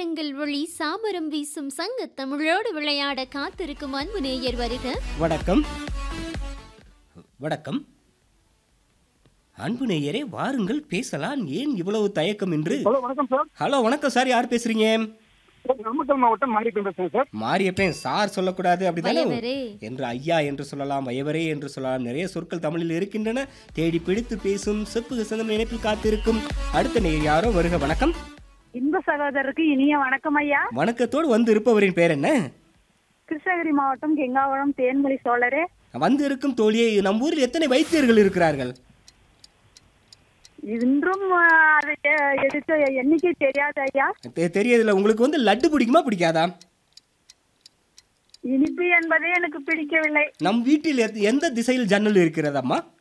சாமரங்கள் ஒளி சாமரம் வீசும் சங்க தமிழோடு விளையாட காத்திருக்கும் அன்பு நேயர் வருக. வணக்கம். வணக்கம் அன்பு நேயரே, வாருங்கள் பேசலாம். ஏன் இவ்வளவு தயக்கம் என்று? ஹலோ வணக்கம் சார். ஹலோ வணக்கம் சார், யார் பேசுறீங்க? நாமக்கல் மாவட்டம் மாரியப்பன் பேசுறேன் சார். மாரியப்பன் சார் சொல்லக்கூடாது அப்படிதானே? வயவரே. என்று ஐயா என்று சொல்லலாம், வயவரே என்று சொல்லலாம். நிறைய சொற்கள் தமிழில் இருக்கின்றன. தேடி பிடித்து பேசும் செப்பு சந்தம் இணைப்பில் காத்திருக்கும் அடுத்த நேயர் யாரோ வருக. வணக்கம். இன்ப சகோதரருக்கு இனிய வணக்கம் ஐயா. வணக்கத்தோடு வந்து இருப்பவரின் பேர் என்ன? கிருஷ்ணகிரி மாவட்டம் கெங்காவரம் தேன்மொழி சோழரே. வந்து இருக்கும் தோழியை, நம் ஊரில் எத்தனை வைத்தியர்கள் இருக்கிறார்கள்? இன்றும் அதை எடுத்த எண்ணிக்கை தெரியாது ஐயா. தெரியதில்ல. உங்களுக்கு வந்து லட்டு பிடிக்குமா பிடிக்காதா? இனிப்பு என்பதே எனக்கு பிடிக்கவில்லை. நம் வீட்டில் எந்த திசையில் ஜன்னல் இருக்கிறதம்மா?